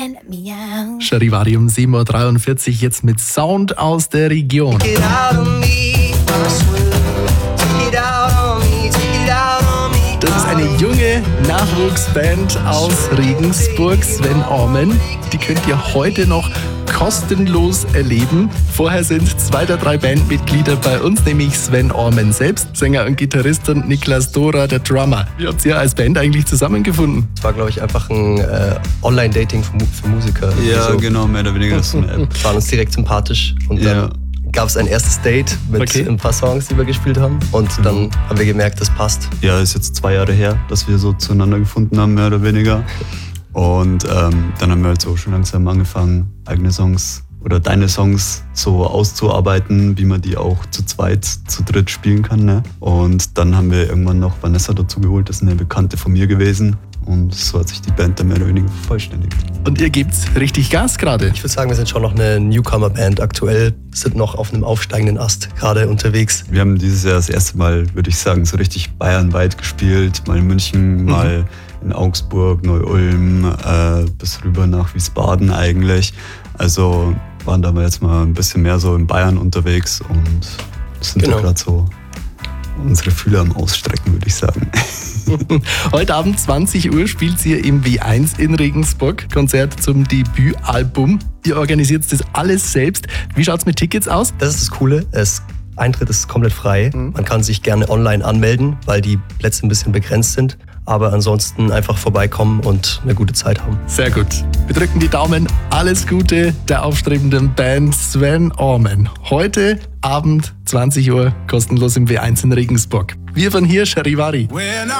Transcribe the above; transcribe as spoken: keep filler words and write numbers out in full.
Charivari um sieben Uhr dreiundvierzig jetzt mit Sound aus der Region. Das ist eine junge Nachwuchsband aus Regensburg, Sven Orman. Die könnt ihr heute noch kostenlos erleben. Vorher sind zwei der drei Bandmitglieder bei uns, nämlich Sven Orman selbst, Sänger und Gitarrist, und Niklas Dora, der Drummer. Wie habt ihr als Band eigentlich zusammengefunden? Es war, glaube ich, einfach ein äh, Online-Dating für, für Musiker. Ja, so. Genau, mehr oder weniger so eine App. Wir waren uns direkt sympathisch und Ja. dann gab es ein erstes Date mit Okay. ein paar Songs, die wir gespielt haben, und dann haben wir gemerkt, das passt. Ja, ist jetzt zwei Jahre her, dass wir so zueinander gefunden haben, mehr oder weniger. Und ähm, dann haben wir halt so schon langsam angefangen, eigene Songs oder deine Songs so auszuarbeiten, wie man die auch zu zweit, zu dritt spielen kann. Ne? Und dann haben wir irgendwann noch Vanessa dazu geholt, das ist eine Bekannte von mir gewesen. Und so hat sich die Band dann mehr oder weniger vervollständigt. Und ihr gebt richtig Gas gerade. Ich würde sagen, wir sind schon noch eine Newcomer-Band aktuell, sind noch auf einem aufsteigenden Ast gerade unterwegs. Wir haben dieses Jahr das erste Mal, würde ich sagen, so richtig bayernweit gespielt. Mal in München, Mhm. mal in Augsburg, Neu-Ulm, äh, bis rüber nach Wiesbaden eigentlich. Also waren da mal jetzt mal ein bisschen mehr so in Bayern unterwegs und sind Genau. da gerade so unsere Fühler am Ausstrecken, würde ich sagen. Heute Abend zwanzig Uhr spielt ihr im W eins in Regensburg. Konzert zum Debütalbum. Ihr organisiert das alles selbst. Wie schaut's mit Tickets aus? Das ist das Coole. Es, Eintritt ist komplett frei. Mhm. Man kann sich gerne online anmelden, weil die Plätze ein bisschen begrenzt sind. Aber ansonsten einfach vorbeikommen und eine gute Zeit haben. Sehr gut. Wir drücken die Daumen. Alles Gute der aufstrebenden Band Sven Orman. Heute Abend zwanzig Uhr kostenlos im W eins in Regensburg. Wir von hier, Charivari.